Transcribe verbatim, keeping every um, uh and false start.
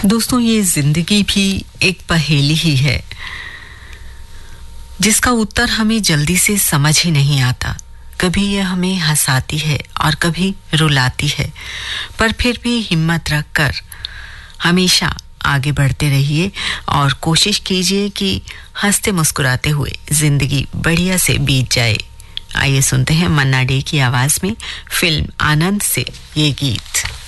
दोस्तों, ये जिंदगी भी एक पहेली ही है जिसका उत्तर हमें जल्दी से समझ ही नहीं आता। कभी यह हमें हंसाती है और कभी रुलाती है, पर फिर भी हिम्मत रखकर हमेशा आगे बढ़ते रहिए और कोशिश कीजिए कि हंसते मुस्कुराते हुए जिंदगी बढ़िया से बीत जाए। आइए सुनते हैं मन्ना डे की आवाज में फिल्म आनंद से ये गीत।